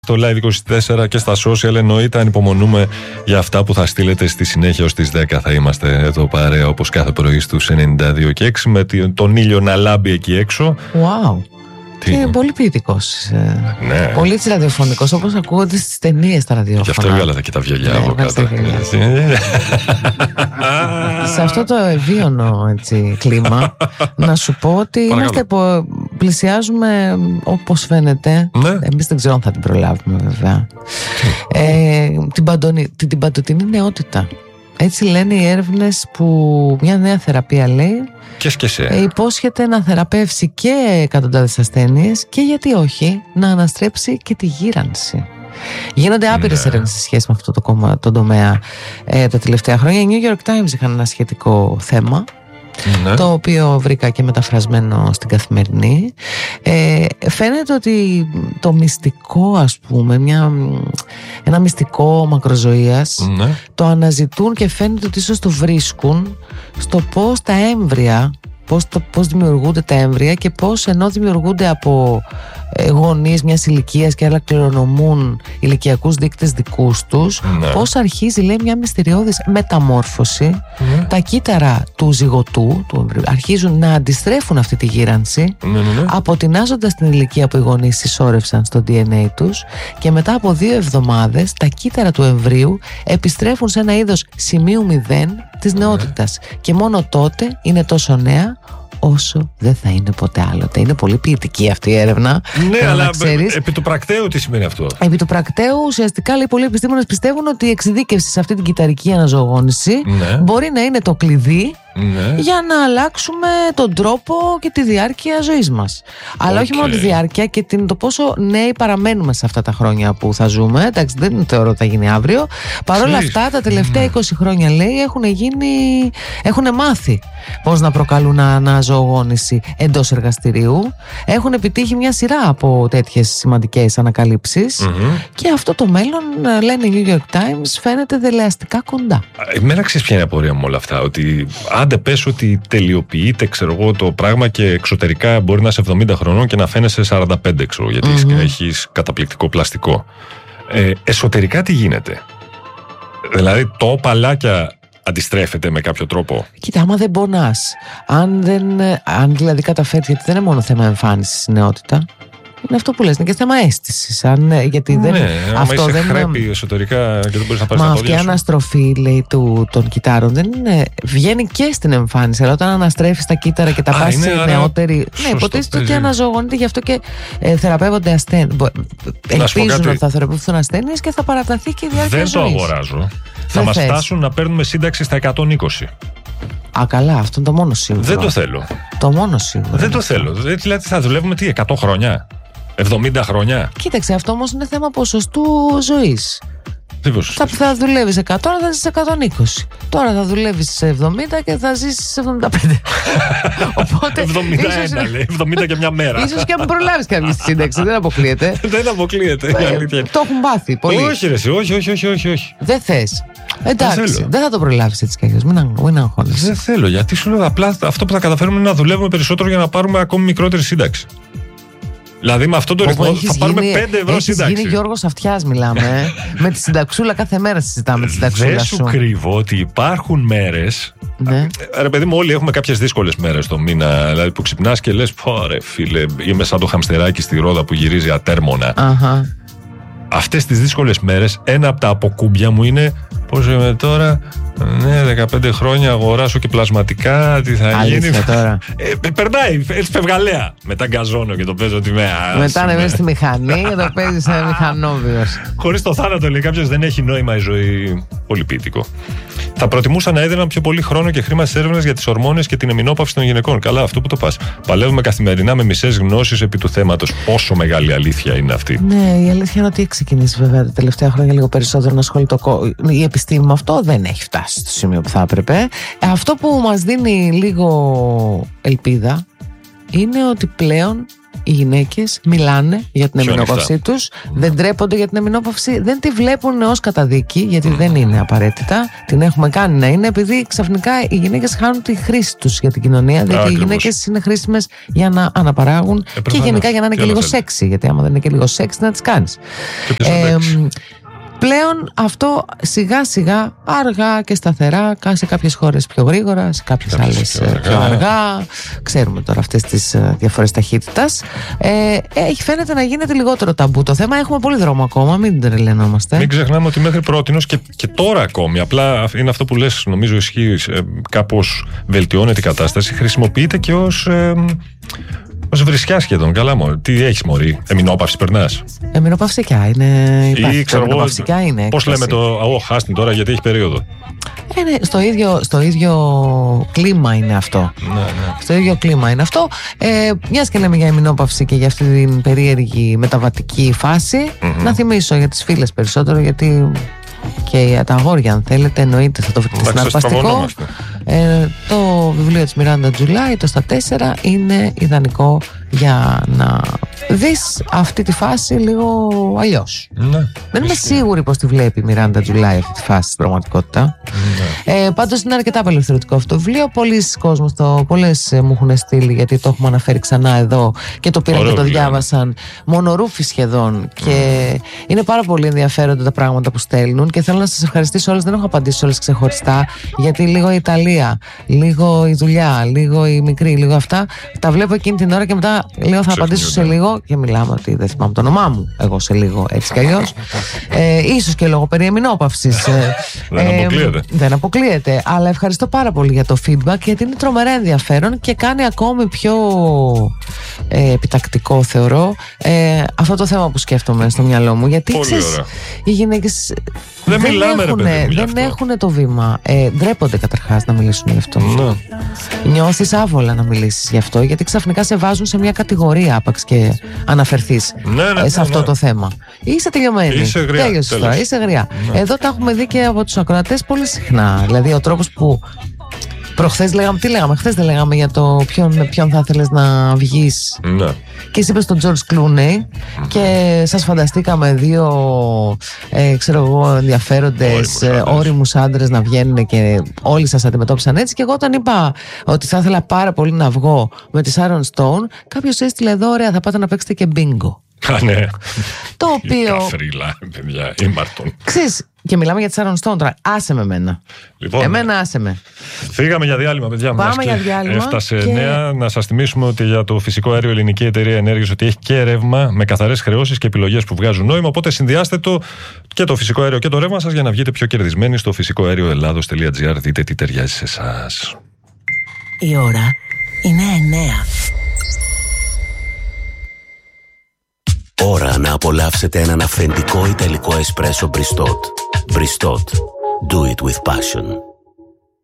Στο Live24 και στα social, εννοείται, ανυπομονούμε για αυτά που θα στείλετε στη συνέχεια. Ως τις 10 θα είμαστε εδώ παρέα όπως κάθε πρωί στους 92 και 6 με τον ήλιο να λάμπει εκεί έξω. Wow. Και πολύ ποιητικός. Ναι. Πολύ ραδιοφωνικός, όπως ακούγονται στις ταινίες τα ραδιόφωνα. Γι' αυτό έβγαλα και τα βιολιά από κάτω. Σε αυτό το ευίωνο κλίμα, να σου πω ότι πλησιάζουμε, όπως φαίνεται. Ναι. Εμείς δεν ξέρω αν θα την προλάβουμε, βέβαια. Την παντοτινή νεότητα. Έτσι λένε οι έρευνες που μια νέα θεραπεία, λέει, υπόσχεται να θεραπεύσει και εκατοντάδες ασθένειες και, γιατί όχι, να αναστρέψει και τη γύρανση. Γίνονται άπειρες έρευνες σε σχέση με αυτό το τομέα τα τελευταία χρόνια. Οι New York Times είχαν ένα σχετικό θέμα, το οποίο βρήκα και μεταφρασμένο στην Καθημερινή. Φαίνεται ότι το μυστικό, ας πούμε, ένα μυστικό μακροζωίας, το αναζητούν και φαίνεται ότι ίσως το βρίσκουν στο πώς τα έμβρια, πώς δημιουργούνται τα έμβρια και πώς, ενώ δημιουργούνται από γονείς μιας ηλικίας και άλλα κληρονομούν ηλικιακούς δείκτες δικούς τους, πώς αρχίζει, λέει, μια μυστηριώδης μεταμόρφωση. Τα κύτταρα του ζυγωτού, του εμβρίου, αρχίζουν να αντιστρέφουν αυτή τη γύρανση, αποτινάζοντας την ηλικία που οι γονείς συσσόρευσαν στο DNA τους, και μετά από 2 εβδομάδες τα κύτταρα του εμβρίου επιστρέφουν σε ένα είδος σημείου 0 της νεότητας, και μόνο τότε είναι τόσο νέα όσο δεν θα είναι ποτέ άλλοτε. Είναι πολύ ποιητική αυτή η έρευνα. Ναι, αλλά επί του πρακτέου τι σημαίνει αυτό? Επί του πρακτέου, ουσιαστικά, λέει, πολλοί επιστήμονες πιστεύουν ότι η εξειδίκευση σε αυτή την κυταρική αναζωογόνηση μπορεί να είναι το κλειδί για να αλλάξουμε τον τρόπο και τη διάρκεια ζωής μας. Αλλά όχι μόνο τη διάρκεια, και το πόσο νέοι παραμένουμε σε αυτά τα χρόνια που θα ζούμε. Εντάξει, δεν θεωρώ ότι θα γίνει αύριο. Παρ' όλα αυτά, τα τελευταία 20 χρόνια, λέει, έχουν μάθει πώς να προκαλούν αναζωογόνηση εντός εργαστηρίου. Έχουν επιτύχει μια σειρά από τέτοιες σημαντικές ανακαλύψεις, και αυτό το μέλλον, λένε οι New York Times, φαίνεται δελεαστικά κοντά. Εμένα, ξέρεις ποια είναι η απορία μου όλα αυτά? Ότι άντε πες ότι τελειοποιείται, ξέρω εγώ, το πράγμα και εξωτερικά μπορεί να είσαι 70 χρονών και να φαίνεσαι 45, ξέρω, γιατί έχεις καταπληκτικό πλαστικό. Εσωτερικά τι γίνεται? Δηλαδή το παλάκια αντιστρέφεται με κάποιο τρόπο? Κοίτα, άμα δεν πονάς, αν δηλαδή καταφέρεις, γιατί δεν είναι μόνο θέμα εμφάνισης η νεότητα, είναι αυτό που λες, είναι και θέμα αίσθησης. Γιατί αυτό είσαι χρέπη εσωτερικά και δεν μπορείς να πάρεις τα πόδια σου. Αυτή η αναστροφή, λέει, των κυτάρων βγαίνει και στην εμφάνιση, αλλά όταν αναστρέφεις τα κύτταρα και τα πας σε νεότερη. Ναι, υποτίθεται ότι αναζωογονείται, γι' αυτό και θεραπεύονται ασθένειες. Ελπίζουν ότι θα θεραπευθούν ασθένειες και θα παραταθεί και η διάρκεια ζωής. Δεν το αγοράζω. Θα μας φτάσουν να παίρνουμε σύνταξη στα 120. Α, καλά, αυτό είναι το μόνο σίγουρο. Δεν το θέλω. Το μόνο σίγουρο. Δεν το θέλω. Δηλαδή θα δουλεύουμε 100 χρόνια? 70 χρόνια? Κοίταξε, αυτό όμως είναι θέμα ποσοστού ζωής. Θα δουλεύεις 100, θα ζεις 120. Τώρα θα δουλεύεις 70 και θα ζεις 75. Οπότε 71, λέει, 70 και μια μέρα. Ίσως και αν προλάβεις κάποια σύνταξη, δεν αποκλείεται. Δεν αποκλείεται. Το έχουν πάθει πολύ. Όχι, ρε, όχι. Δεν θες. Εντάξει, δεν θα το προλάβεις έτσι κι αλλιώς. Μην αγχώνεσαι. Δεν θέλω, γιατί σου λέω απλά αυτό που θα καταφέρουμε είναι να δουλεύουμε περισσότερο για να πάρουμε ακόμη μικρότερη σύνταξη. Δηλαδή με αυτόν τον ρυθμό θα πάρουμε 5 ευρώ σύνταξη. Είναι Γιώργος Αυτιάς, μιλάμε. Με τη συνταξούλα, κάθε μέρα συζητάμε τη συνταξούλα σου. Δεν σου κρύβω ότι υπάρχουν μέρες. Ρε παιδί μου, όλοι έχουμε κάποιες δύσκολες μέρες το μήνα. Δηλαδή που ξυπνάς και λες, πω ρε φίλε, είμαι σαν το χαμστεράκι στη ρόδα που γυρίζει ατέρμονα. Αυτές τις δύσκολες μέρες, ένα από τα αποκούμπια μου είναι, πώς είμαι τώρα? Ναι, 15 χρόνια, αγοράσω και πλασματικά. Τι θα γίνει? Τώρα. Περνάει, έτσι φευγαλέα. Μετά γκαζώνω και το παίζω ότι μετά ανεβαίνεις στη μηχανή και το παίζεις ένα μηχανόβιος. Χωρίς το θάνατο, λέει κάποιος, δεν έχει νόημα η ζωή. Πολύ ποιητικό. Θα προτιμούσα να έδιναν πιο πολύ χρόνο και χρήμα στις έρευνες για τις ορμόνες και την εμεινόπαυση των γυναικών. Καλά, αυτό που το πας. Παλεύουμε καθημερινά με μισές γνώσεις επί του θέματος. Πόσο μεγάλη αλήθεια είναι αυτή? Ναι, η αλήθεια είναι ότι έχει ξεκινήσει βέβαια τα τελευταία χρόνια λίγο περισσότερο να ασχολείται η επιστήμη με αυτό. Δεν έχει φτάσει στο σημείο που θα έπρεπε. Αυτό που μας δίνει λίγο ελπίδα είναι ότι πλέον οι γυναίκες μιλάνε για την εμεινόπαυσή τους, δεν ντρέπονται για την εμεινόπαυση, δεν τη βλέπουν ως καταδίκη, γιατί δεν είναι απαραίτητα. Την έχουμε κάνει να είναι, επειδή ξαφνικά οι γυναίκες χάνουν τη χρήση τους για την κοινωνία, διότι οι γυναίκες είναι χρήσιμες για να αναπαράγουν και γενικά για να είναι και λίγο σεξι, γιατί άμα δεν είναι και λίγο σεξι να τις κάνεις. Πλέον αυτό σιγά σιγά, αργά και σταθερά, σε κάποιες χώρες πιο γρήγορα, σε κάποιες άλλες πιο αργά. Ξέρουμε τώρα αυτές τις διαφορές ταχύτητας. Φαίνεται να γίνεται λιγότερο ταμπού το θέμα. Έχουμε πολύ δρόμο ακόμα, μην τρελαινόμαστε. Μην ξεχνάμε ότι μέχρι πρότινος και τώρα ακόμη, απλά είναι αυτό που λες, νομίζω ισχύει, κάπως βελτιώνεται η κατάσταση, χρησιμοποιείται και ως βρισιά σχεδόν. Καλά μου. Τι έχεις, μωρή? Εμεινόπαυση περνάς? Εμεινοπαυσικά είναι. Ή ξέρω εγώ. Πώς λέμε το χάστην τώρα γιατί έχει περίοδο? Στο ίδιο κλίμα είναι αυτό. Ναι. Στο ίδιο κλίμα είναι αυτό. Μιας και λέμε για εμεινόπαυση και για αυτή την περίεργη μεταβατική φάση, να θυμίσω για τις φίλες περισσότερο, γιατί και για τα αγόρια, αν θέλετε, εννοείται θα το βρείτε συναρπαστικό. Το βιβλίο της Μιράντα Τζουλάι, το στα 4, είναι ιδανικό για να δεις αυτή τη φάση λίγο αλλιώς. Δεν είμαι σίγουρη πως τη βλέπει η Μιράντα Τζουλάι αυτή τη φάση στην πραγματικότητα. Πάντως είναι αρκετά απελευθερωτικό αυτό το βιβλίο. Πολλές μου έχουν στείλει, γιατί το έχουμε αναφέρει ξανά εδώ και το πήραν και το διάβασαν μονορούφι σχεδόν, και είναι πάρα πολύ ενδιαφέροντα τα πράγματα που στέλνουν και θέλω να σας ευχαριστήσω όλες. Δεν έχω απαντήσει όλες ξεχωριστά, γιατί λίγο η Ιταλία, λίγο η δουλειά, λίγο η μικρή, λίγο αυτά τα βλέπω εκείνη την ώρα και μετά λέω θα απαντήσω σε λίγο, και μιλάμε ότι δεν θυμάμαι το όνομά μου εγώ σε λίγο, έτσι κι αλλιώς. Ίσως και λόγω περί εμεινόπαυσης. Δεν αποκλείεται, αλλά ευχαριστώ πάρα πολύ για το feedback, γιατί είναι τρομερά ενδιαφέρον και κάνει ακόμη πιο επιτακτικό, αυτό το θέμα που σκέφτομαι στο μυαλό μου, γιατί οι γυναίκες δεν έχουν το βήμα. Ντρέπονται καταρχάς να μιλήσουν γι' αυτό. Νιώθεις άβολα να μιλήσεις γι' αυτό, γιατί ξαφνικά σε βάζουν σε μια κατηγορία άπαξ και αναφερθείς σε αυτό το θέμα. Είσαι τελειωμένη. Είσαι γριά. Εδώ τα έχουμε δει και από τους ακροατές πολύ συχνά. Δηλαδή ο τρόπος που προχθές λέγαμε, χθες δεν λέγαμε για το ποιον θα ήθελες να βγεις. Και εσύ είπες τον George Clooney και σας φανταστήκαμε δύο ενδιαφέροντες όριμους άντρες να βγαίνουν και όλοι σας αντιμετώπισαν έτσι. Και εγώ όταν είπα ότι θα ήθελα πάρα πολύ να βγω με τη Sharon Stone, κάποιος έστειλε εδώ, ωραία, θα πάτε να παίξετε και bingo. Ναι. Το οποίο. Καφρίλα, παιδιά, ήμαρτον. Ξέρεις, και μιλάμε για τη Sharon Stone τώρα. Άσε με εμένα. Λοιπόν, εμένα άσε με. Φύγαμε για διάλειμμα, παιδιά. Πάμε για διάλειμμα. Έφτασε νέα. Να σας θυμίσουμε ότι για το φυσικό αέριο η Ελληνική Εταιρεία Ενέργειας ότι έχει και ρεύμα με καθαρές χρεώσεις και επιλογές που βγάζουν νόημα. Οπότε συνδυάστε και το φυσικό αέριο και το ρεύμα σας για να βγείτε πιο κερδισμένοι στο φυσικοαέρioελλάδος.gr. Δείτε τι ταιριάζει σε εσάς. Η ώρα είναι 9. Ώρα να απολαύσετε έναν αυθεντικό ιταλικό εσπρέσο Bristot. Bristot. Do it with passion.